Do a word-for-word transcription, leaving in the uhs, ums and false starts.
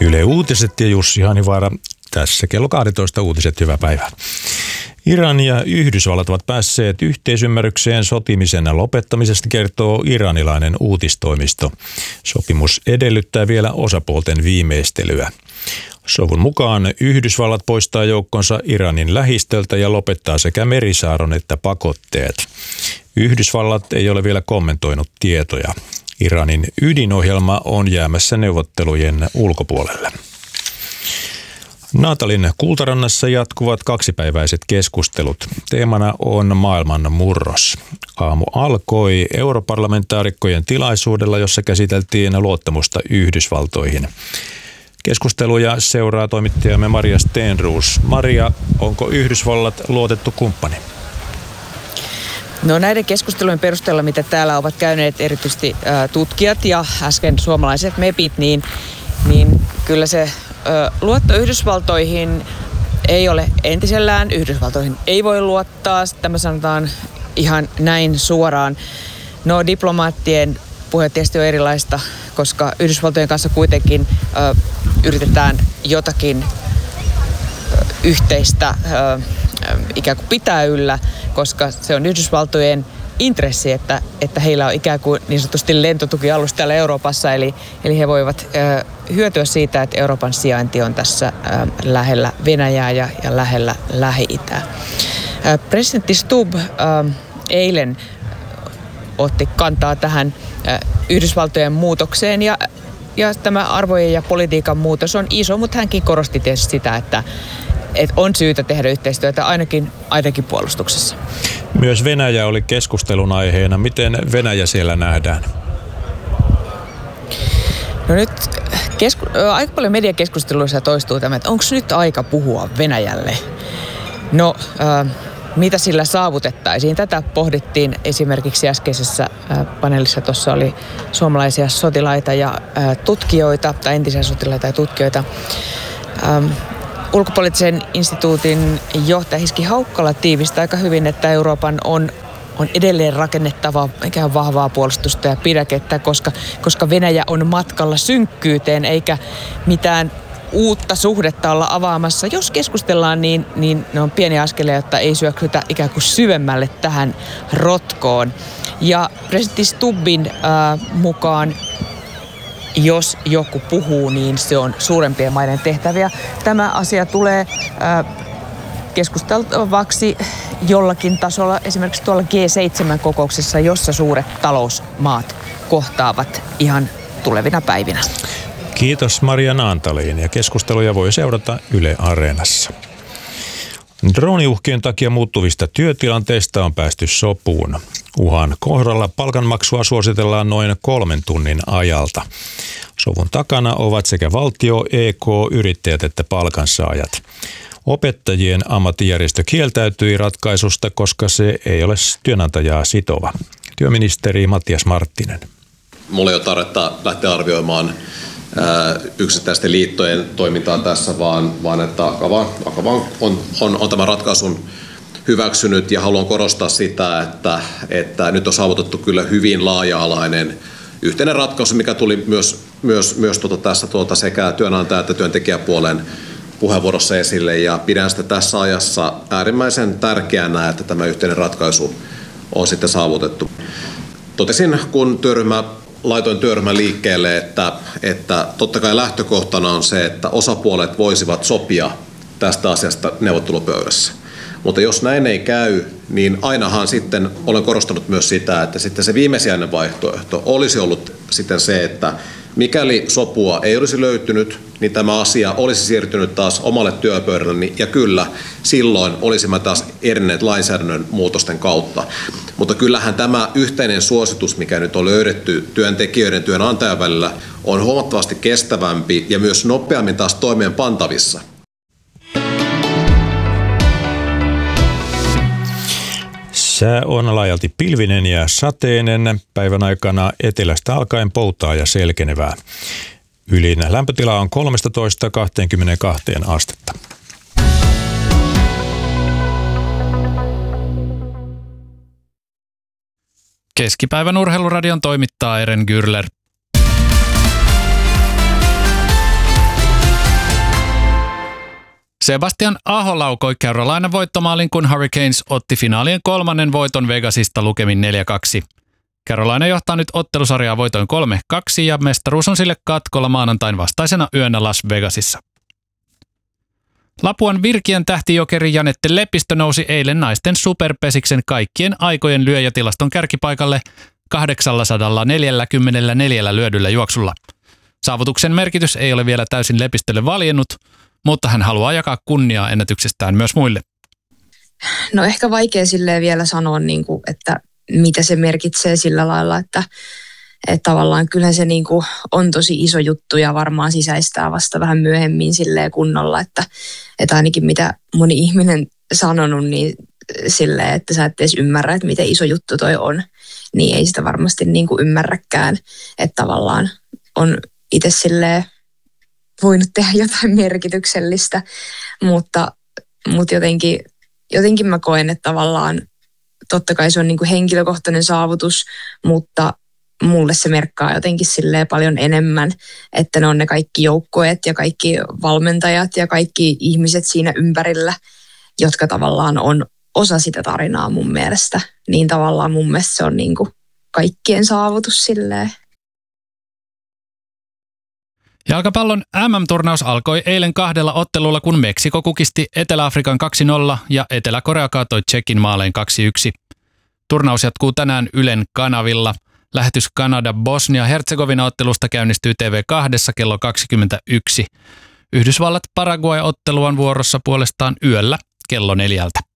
Yle Uutiset ja Jussi Hanivaara. Tässä kello kaksitoista uutiset, hyvää päivää. Iran ja Yhdysvallat ovat päässeet yhteisymmärrykseen sotimisen lopettamisesta, kertoo iranilainen uutistoimisto. Sopimus edellyttää vielä osapuolten viimeistelyä. Sovun mukaan Yhdysvallat poistaa joukkonsa Iranin lähistöltä ja lopettaa sekä merisaaron että pakotteet. Yhdysvallat ei ole vielä kommentoinut tietoja. Iranin ydinohjelma on jäämässä neuvottelujen ulkopuolelle. Naatalin Kultarannassa jatkuvat kaksipäiväiset keskustelut. Teemana on maailman murros. Aamu alkoi europarlamentaarikkojen tilaisuudella, jossa käsiteltiin luottamusta Yhdysvaltoihin. Keskusteluja seuraa toimittajamme Maria Stenroos. Maria, onko Yhdysvallat luotettu kumppani? No näiden keskustelujen perusteella, mitä täällä ovat käyneet erityisesti ä, tutkijat ja äsken suomalaiset mepit, niin, niin kyllä se ä, luotto Yhdysvaltoihin ei ole entisellään. Yhdysvaltoihin ei voi luottaa, tämä sanotaan ihan näin suoraan. No diplomaattien puhe tietysti on erilaista, koska Yhdysvaltojen kanssa kuitenkin ä, yritetään jotakin ä, yhteistä ä, ikään kuin pitää yllä, koska se on Yhdysvaltojen intressi, että, että heillä on ikään kuin niin sanotusti lentotukialus täällä Euroopassa, eli, eli he voivat ö, hyötyä siitä, että Euroopan sijainti on tässä ö, lähellä Venäjää ja, ja lähellä Lähi-Itää. Ö, presidentti Stubb ö, eilen otti kantaa tähän ö, Yhdysvaltojen muutokseen ja Ja tämä arvojen ja politiikan muutos on iso, mutta hänkin korosti tietysti sitä, että, että on syytä tehdä yhteistyötä ainakin, ainakin puolustuksessa. Myös Venäjä oli keskustelun aiheena. Miten Venäjä siellä nähdään? No nyt kesku- aika paljon mediakeskusteluissa toistuu tämä, että onko nyt aika puhua Venäjälle? No äh, mitä sillä saavutettaisiin? Tätä pohdittiin esimerkiksi äskeisessä äh, paneelissa. Tuossa oli suomalaisia sotilaita ja äh, tutkijoita, tai entisiä sotilaita ja tutkijoita. Ähm, Ulkopoliittisen instituutin johtaja Hiski Haukkala tiivistää aika hyvin, että Euroopan on, on edelleen rakennettava ikään vahvaa puolustusta ja pidäkettä, koska, koska Venäjä on matkalla synkkyyteen eikä mitään uutta suhdetta olla avaamassa. Jos keskustellaan, niin, niin ne on pieniä askeleja, jotta ei syöksytä ikään kuin syvemmälle tähän rotkoon. Ja presidentti Stubbin äh, mukaan, jos joku puhuu, niin se on suurempien maiden tehtäviä. Tämä asia tulee äh, keskusteltavaksi jollakin tasolla, esimerkiksi tuolla G seitsemän -kokouksessa, jossa suuret talousmaat kohtaavat ihan tulevina päivinä. Kiitos Maria Naantaliin, ja keskusteluja voi seurata Yle Areenassa. Drooniuhkien takia muuttuvista työtilanteista on päästy sopuun. Uhan kohdalla palkanmaksua suositellaan noin kolmen tunnin ajalta. Sovun takana ovat sekä valtio, E K, yrittäjät että palkansaajat. Opettajien ammattijärjestö kieltäytyi ratkaisusta, koska se ei ole työnantajaa sitova. Työministeri Matias Marttinen. Mulla ei ole tarvetta lähteä arvioimaan yksittäisten liittojen toimintaa tässä, vaan, vaan että Akava, Akava on, on, on tämän ratkaisun hyväksynyt, ja haluan korostaa sitä, että, että nyt on saavutettu kyllä hyvin laaja-alainen yhteinen ratkaisu, mikä tuli myös, myös, myös tuota tässä tuota sekä työnantaja- että työntekijäpuolen puheenvuorossa esille, ja pidän sitä tässä ajassa äärimmäisen tärkeänä, että tämä yhteinen ratkaisu on sitten saavutettu. Totesin, kun työryhmä laitoin työryhmän liikkeelle, että, että totta kai lähtökohtana on se, että osapuolet voisivat sopia tästä asiasta neuvottelupöydässä. Mutta jos näin ei käy, niin ainahan sitten olen korostanut myös sitä, että sitten se viimesijainen vaihtoehto olisi ollut sitten se, että mikäli sopua ei olisi löytynyt, niin tämä asia olisi siirtynyt taas omalle työpöydälle, ja kyllä, silloin olisimme taas edenneet lainsäädännön muutosten kautta. Mutta kyllähän tämä yhteinen suositus, mikä nyt on löydetty työntekijöiden ja työnantajan välillä, on huomattavasti kestävämpi ja myös nopeammin taas toimeenpantavissa. Sää on laajalti pilvinen ja sateinen. Päivän aikana etelästä alkaen poutaa ja selkenevää. Ylin lämpötila on kolmetoista kaksikymmentäkaksi astetta. Keskipäivän urheiluradion toimittaa Eren Gürler. Sebastian Aho laukoi Carolina voittomaalin, kun Hurricanes otti finaalien kolmannen voiton Vegasista lukemin neljä kaksi. Carolina johtaa nyt ottelusarjaa voitoin kolme kaksi ja mestaruus on sille katkolla maanantain vastaisena yönä Las Vegasissa. Lapuan Virkiän tähtijokeri Janette Lepistö nousi eilen naisten superpesiksen kaikkien aikojen lyöjätilaston kärkipaikalle kahdeksansataaneljäkymmentäneljä lyödyllä juoksulla. Saavutuksen merkitys ei ole vielä täysin Lepistölle valjennut, mutta hän haluaa jakaa kunniaa ennätyksestään myös muille. No ehkä vaikea silleen vielä sanoa, niin kuin, että mitä se merkitsee sillä lailla, että, että tavallaan kyllähän se niin kuin on tosi iso juttu ja varmaan sisäistää vasta vähän myöhemmin silleen kunnolla, että, että ainakin mitä moni ihminen sanonut, niin silleen, että sä et edes ymmärrä, että miten iso juttu toi on, niin ei sitä varmasti niin kuin ymmärräkään, että tavallaan on itse silleen voinut tehdä jotain merkityksellistä, mutta, mutta jotenkin, jotenkin mä koen, että tavallaan totta kai se on niin kuin henkilökohtainen saavutus, mutta mulle se merkkaa jotenkin silleen paljon enemmän, että ne on ne kaikki joukkueet ja kaikki valmentajat ja kaikki ihmiset siinä ympärillä, jotka tavallaan on osa sitä tarinaa mun mielestä. Niin tavallaan mun mielestä se on niin kuin kaikkien saavutus silleen. Jalkapallon M M-turnaus alkoi eilen kahdella ottelulla, kun Meksiko kukisti Etelä-Afrikan kaksi nolla ja Etelä-Korea kaatoi Tšekin maalein kaksi yksi. Turnaus jatkuu tänään Ylen kanavilla. Lähetys Kanada-Bosnia-Herzegovina-ottelusta käynnistyy T V kaksi kello kaksikymmentäyksi. Yhdysvallat-Paraguay-ottelu on vuorossa puolestaan yöllä kello neljältä.